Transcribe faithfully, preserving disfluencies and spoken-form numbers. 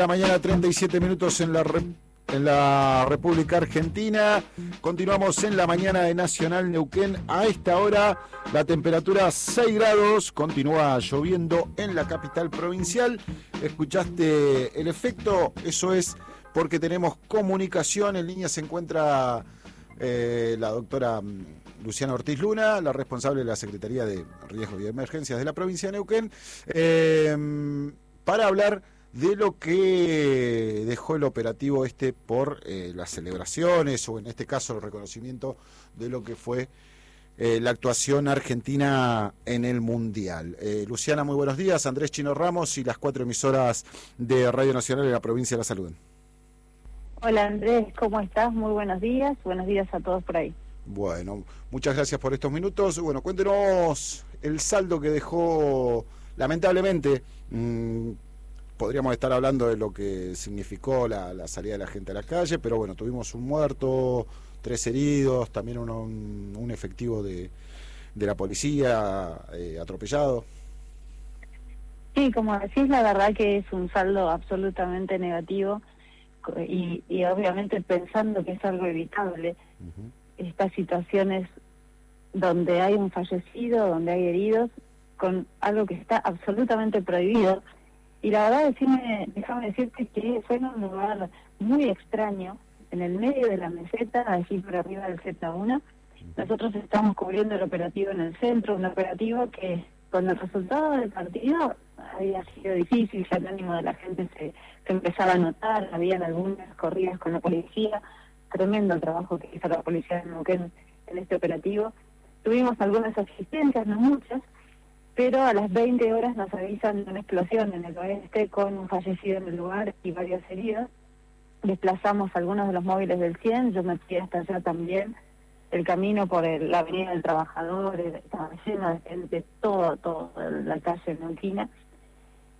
la mañana, treinta y siete minutos en la, re, en la República Argentina. Continuamos en la mañana de Nacional Neuquén. A esta hora la temperatura seis grados, continúa lloviendo en la capital provincial. ¿Escuchaste el efecto? Eso es porque tenemos comunicación. En línea se encuentra eh, la doctora Luciana Ortiz Luna, la responsable de la Secretaría de Riesgo y Emergencias de la provincia de Neuquén, eh, para hablar de lo que dejó el operativo este por eh, las celebraciones, o en este caso el reconocimiento de lo que fue eh, la actuación argentina en el Mundial. Eh, Luciana, muy buenos días. Andrés Chino Ramos y las cuatro emisoras de Radio Nacional de la provincia de La Salud. Hola Andrés, ¿cómo estás? Muy buenos días. Buenos días a todos por ahí. Bueno, muchas gracias por estos minutos. Bueno, cuéntenos el saldo que dejó, lamentablemente, mmm, podríamos estar hablando de lo que significó la, la salida de la gente a la calle, pero bueno, tuvimos un muerto, tres heridos, también uno, un, un efectivo de, de la policía eh, atropellado. Sí, como decís, la verdad que es un saldo absolutamente negativo y, y obviamente pensando que es algo evitable. Uh-huh. Estas situaciones donde hay un fallecido, donde hay heridos, con algo que está absolutamente prohibido. Y la verdad, decime, déjame decirte que fue en un lugar muy extraño, en el medio de la meseta, allí por arriba del Z uno. Nosotros estamos cubriendo el operativo en el centro, un operativo que con el resultado del partido había sido difícil, ya el ánimo de la gente se, se empezaba a notar, habían algunas corridas con la policía. Tremendo el trabajo que hizo la policía de Neuquén en este operativo. Tuvimos algunas asistencias, no muchas, pero a las veinte horas nos avisan de una explosión en el oeste con un fallecido en el lugar y varios heridos. Desplazamos algunos de los móviles del cien, yo me fui hasta allá también. El camino por el, la avenida del Trabajador estaba lleno de gente, todo, todo, la calle neuquina.